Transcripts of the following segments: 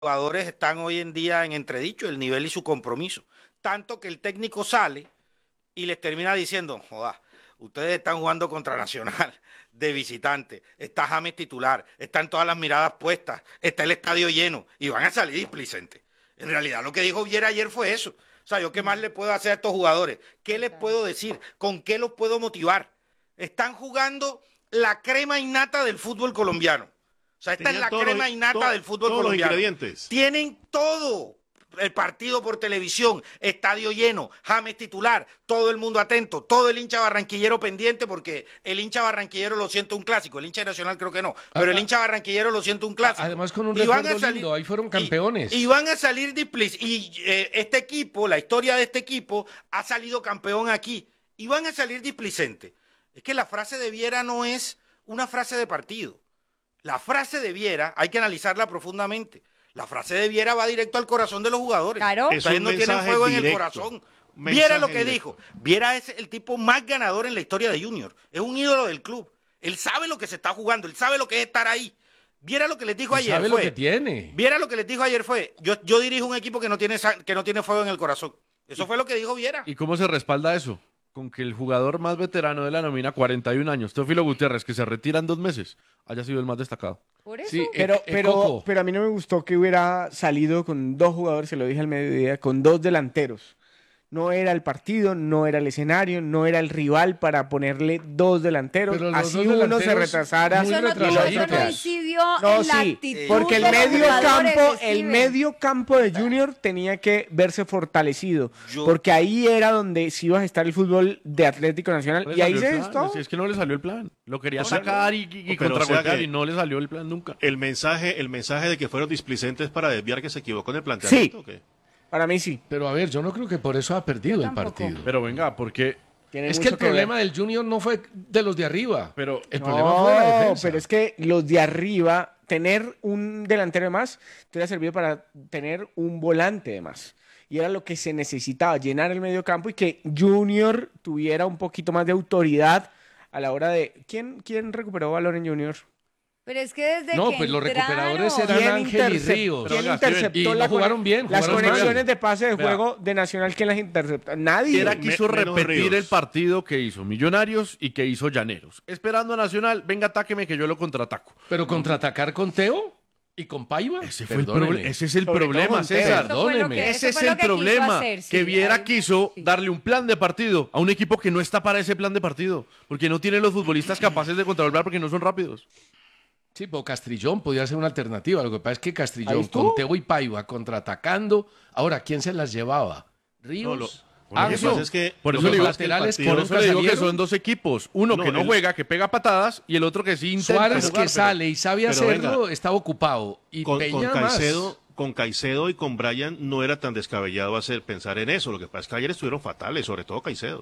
jugadores están hoy en día en entredicho, el nivel y su compromiso. Tanto que el técnico sale y les termina diciendo, joda, ustedes están jugando contra Nacional de visitante, está James titular, están todas las miradas puestas, está el estadio lleno y van a salir displicentes. En realidad lo que dijo Viera ayer fue eso. O sea, ¿yo qué más le puedo hacer a estos jugadores? ¿Qué les puedo decir? ¿Con qué los puedo motivar? Están jugando la crema innata del fútbol colombiano. O sea, esta es Tenían la todos crema innata del fútbol todos los colombiano. ingredientes. Tienen todo. El partido por televisión, estadio lleno, James titular, todo el mundo atento, todo el hincha barranquillero pendiente, porque el hincha barranquillero lo siente un clásico, el hincha nacional creo que no, pero el hincha barranquillero lo siente un clásico. Además con un Y van recuerdo a salir, lindo, ahí fueron campeones. Y van a salir displicentes. Y este equipo, la historia de este equipo, ha salido campeón aquí. Y van a salir displicentes. Es que la frase de Viera no es una frase de partido. La frase de Viera hay que analizarla profundamente. La frase de Viera va directo al corazón de los jugadores. Claro. Ustedes no tienen fuego en el corazón. Viera lo que dijo. Viera es el tipo más ganador en la historia de Junior. Es un ídolo del club. Él sabe lo que se está jugando. Él sabe lo que es estar ahí. Viera lo que les dijo ayer. Sabe lo que tiene. Viera lo que les dijo ayer fue, yo dirijo un equipo que no tiene fuego en el corazón. Eso fue lo que dijo Viera. ¿Y cómo se respalda eso? Con que el jugador más veterano de la nómina, 41 años, Teófilo Gutiérrez, que se retira en 2 meses, haya sido el más destacado. Por eso. Sí, Pero a mí no me gustó que hubiera salido con 2 jugadores, se lo dije al mediodía, con 2 delanteros. No era el partido, no era el escenario, no era el rival para ponerle 2 delanteros. Pero los así dos uno se delanteros retrasara. muy Eso no, retrasaditos. eso no incidió No, en la sí, actitud porque de los jugadores, el Steven. medio campo de Junior tenía que verse fortalecido, porque ahí era donde sí iba a estar el fútbol de Atlético Nacional, No le y ahí salió se el plan, gestó. es que no le salió el plan. Lo quería O sea, sacar y pero contragolpear o sea que- y no le salió el plan nunca. El mensaje de que fueron displicentes para desviar que se equivocó en el planteamiento. Sí. ¿O qué? Para mí sí. Pero a ver, yo no creo que por eso ha perdido Yo el tampoco. partido. Pero venga, porque... Tiene Es que mucho el problema ver. del Junior no fue de los de arriba. Pero el problema fue de la defensa. pero es que los de arriba, tener un delantero de más, te hubiera servido para tener un volante de más. Y era lo que se necesitaba, llenar el medio campo y que Junior tuviera un poquito más de autoridad a la hora de... ¿Quién recuperó valor en Junior? Pero es que desde No, que pues los entraron- recuperadores eran ¿Quién Ángel y intercep- Ríos. ¿Quién Pero, interceptó y no la jugaron bien, las jugaron conexiones mal. de pase de Vea. juego de Nacional? ¿Quién las interceptó? Nadie. Viera quiso menos repetir Ríos. el partido que hizo Millonarios y que hizo Llaneros. Esperando a Nacional, venga, atáqueme que yo lo contraataco. Pero contraatacar con Teo y con Paiva. Ese Perdóneme. es el Sobre todo problema, con Teo. César. Eso fue lo que- Ese es eso fue lo el que quiso problema. hacer, sí, que Viera ahí- quiso sí. darle un plan de partido a un equipo que no está para ese plan de partido. Porque no tiene los futbolistas capaces de contrarrestar porque no son rápidos. Sí, pero Castrillón podía ser una alternativa. Lo que pasa es que Ahí Castrillón estuvo. con Teo y Paiva contraatacando. Ahora, ¿quién se las llevaba? Ríos. Lo que Axo. pasa es que Por lo eso que le digo, pasa es que el laterales partido- por eso le digo que salieron. son 2 equipos. Uno No, que no el- juega, que pega patadas, y el otro que sí intenta Suárez jugar, que pero- sale y sabe pero hacerlo, venga, estaba ocupado. Y con Peña más. Caicedo y con Brian no era tan descabellado pensar en eso. Lo que pasa es que ayer estuvieron fatales, sobre todo Caicedo.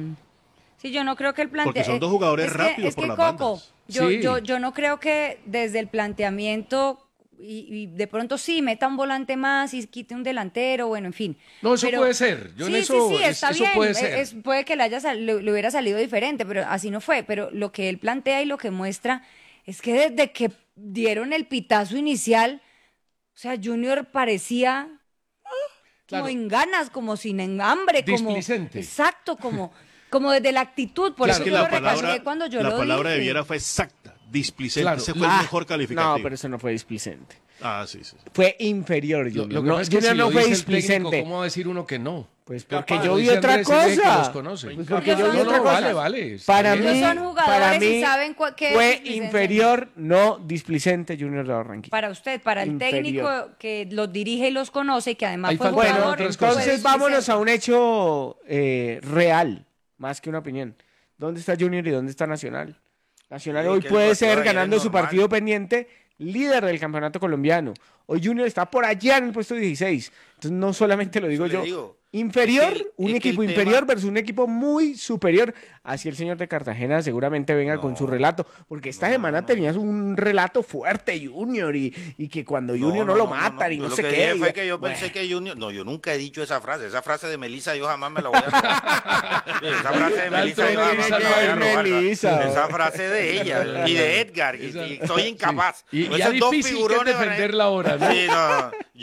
Sí, yo no creo que el Porque son dos jugadores rápidos por las bandas. Sí. yo no creo que desde el planteamiento y de pronto sí meta un volante más y quite un delantero, bueno, en fin. No, eso Pero- puede ser. Yo en sí, eso, sí, está eso bien. puede ser. Puede que le hubiera salido diferente, pero así no fue. Pero lo que él plantea y lo que muestra es que desde que dieron el pitazo inicial, o sea, Junior parecía Claro. como en ganas, como sin en hambre, como Displicente. exacto, como desde la actitud. Por Claro. eso Es que yo la lo recalqué palabra, cuando yo la lo palabra de dije. Viera fue exacta, displicente. Claro. Ese fue el mejor calificativo. No, pero eso no fue displicente. Ah, sí, sí. Fue inferior, Lo Junior. que No, pasa es que Junior si no lo fue dice el técnico, displicente. ¿cómo va a decir uno que no? Pues porque Capaz, yo lo vi dice otra Andrés, dice que cosa. los conoce. Pues porque Ellos yo vi son- otra no, cosa. vale, vale. Para Ellos mí, son jugadores para y mí saben qué es fue displicencia. inferior, no displicente Junior de Barranquilla. Para usted, para el Inferior. técnico que los dirige y los conoce y que además Ahí fue faltan Bueno, jugador. otras fue cosas. entonces displicente. vámonos a un hecho real, más que una opinión. ¿Dónde está Junior y dónde está Nacional? Nacional Sí, hoy que el puede partido ser, de ayer ganando es su normal. partido pendiente, líder del campeonato colombiano. Hoy Junior está por allá en el puesto 16. Entonces no solamente lo digo Le yo. digo, inferior, Es que un es que equipo el inferior tema- versus un equipo muy superior. Así el señor de Cartagena seguramente venga con su relato, porque esta semana tenías un relato fuerte, Junior, y que cuando Junior no lo matan y Yo no lo sé que qué. dije fue y- que yo bueno, pensé que Junior. No, yo nunca he dicho esa frase. Esa frase de Melissa yo jamás me la voy a robar. Esa frase de Melissa yo jamás me la voy a robar. Melissa. Esa frase de ella y de Edgar. Y soy incapaz. Y Esos ya dos difícil que es figurones van a- defenderla ahora, ¿no? Sí, no.